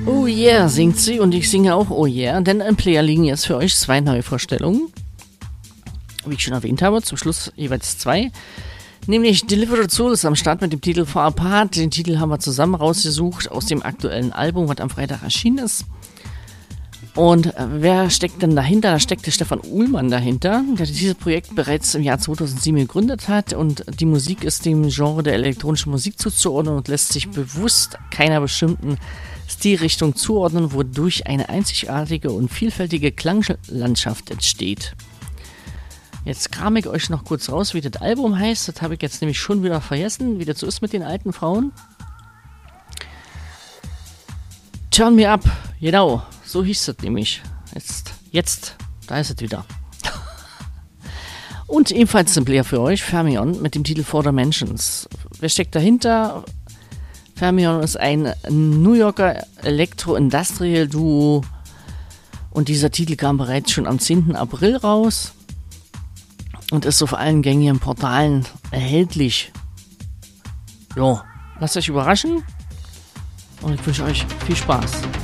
Oh yeah, singt sie und ich singe auch oh yeah, denn im Player liegen jetzt für euch 2 neue Vorstellungen. Wie ich schon erwähnt habe, zum Schluss jeweils 2. Nämlich Delivered Souls am Start mit dem Titel Far Apart. Den Titel haben wir zusammen rausgesucht aus dem aktuellen Album, was am Freitag erschienen ist. Und wer steckt denn dahinter? Da steckt der Stefan Uhlmann dahinter, der dieses Projekt bereits im Jahr 2007 gegründet hat. Und die Musik ist dem Genre der elektronischen Musik zuzuordnen und lässt sich bewusst keiner bestimmten Stilrichtung zuordnen, wodurch eine einzigartige und vielfältige Klanglandschaft entsteht. Jetzt kram ich euch noch kurz raus, wie das Album heißt. Das habe ich jetzt nämlich schon wieder vergessen, wie das so ist mit den alten Frauen. Turn Me Up, genau, so hieß das nämlich. Jetzt, da ist es wieder. Und ebenfalls ein Player für euch, Fermion, mit dem Titel For Dimensions. Wer steckt dahinter? Fermion ist ein New Yorker Elektro-Industrial-Duo und dieser Titel kam bereits schon am 10. April raus und ist auf allen gängigen Portalen erhältlich. Jo, lasst euch überraschen und ich wünsche euch viel Spaß.